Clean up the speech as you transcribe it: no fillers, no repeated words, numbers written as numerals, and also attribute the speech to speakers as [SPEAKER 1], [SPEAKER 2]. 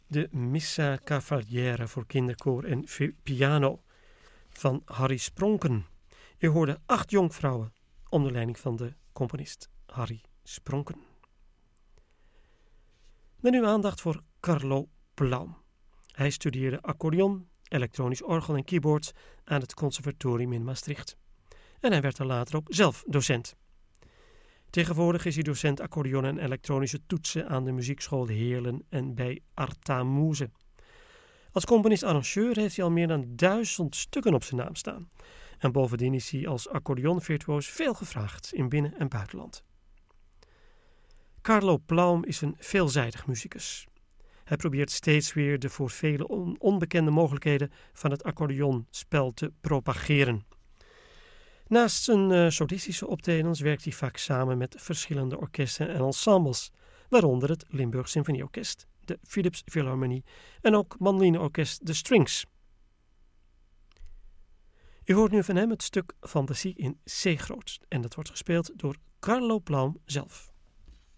[SPEAKER 1] de Missa Cavaliere voor kinderkoor en piano van Harry Spronken. U hoorde 8 jonkvrouwen onder leiding van de componist Harry Spronken. Met nu aandacht voor Carlo Plaum. Hij studeerde accordeon, elektronisch orgel en keyboards aan het conservatorium in Maastricht. En hij werd er later ook zelf docent. Tegenwoordig is hij docent accordeon en elektronische toetsen aan de muziekschool Heerlen en bij Artamoeze. Als componist-arrangeur heeft hij al meer dan 1000 stukken op zijn naam staan. En bovendien is hij als accordeonvirtuoos veel gevraagd in binnen- en buitenland. Carlo Plaum is een veelzijdig muzikus. Hij probeert steeds weer de voor velen onbekende mogelijkheden van het accordeonspel te propageren. Naast zijn solistische optredens werkt hij vaak samen met verschillende orkesten en ensembles, waaronder het Limburg Symfonieorkest, de Philips Philharmonie en ook mandolineorkest The Strings. U hoort nu van hem het stuk Fantasie in C groot en dat wordt gespeeld door Carlo Plaum zelf.